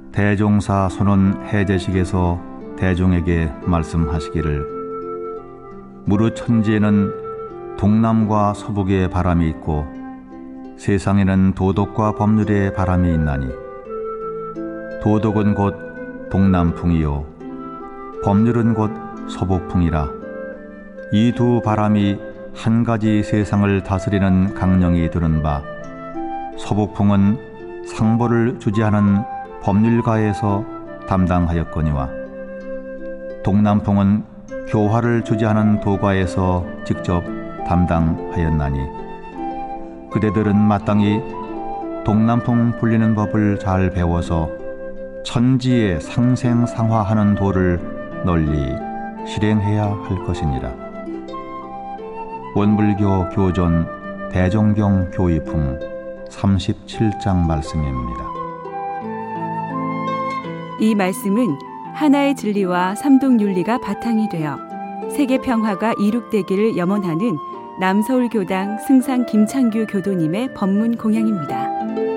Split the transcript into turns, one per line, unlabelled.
대종사 손원 해제식에서 대종에게 말씀하시기를 무릇 천지에는 동남과 서북의 바람이 있고 세상에는 도덕과 법률의 바람이 있나니 도덕은 곧 동남풍이요 법률은 곧 서북풍이라. 이 두 바람이 한 가지 세상을 다스리는 강령이 드는 바 서북풍은 상보를 주지하는 법률가에서 담당하였거니와 동남풍은 교화를 주지하는 도가에서 직접 담당하였나니 그대들은 마땅히 동남풍 불리는 법을 잘 배워서 천지에 상생상화하는 도를 널리 실행해야 할 것이니라. 원불교 교존 대종경 교의풍 37장 말씀입니다.
이 말씀은 하나의 진리와 삼동윤리가 바탕이 되어 세계 평화가 이룩되기를 염원하는 남서울교당 승상 김창규 교도님의 법문 공양입니다.